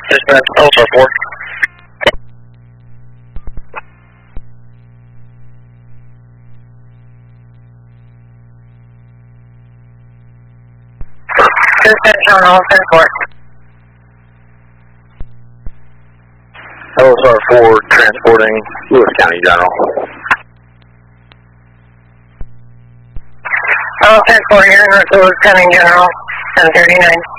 Dispatch, LSR 4. Dispatch on LSR 4. LSR 4 transporting Lewis County General. LSR 4 here, North Lewis County General, 1039.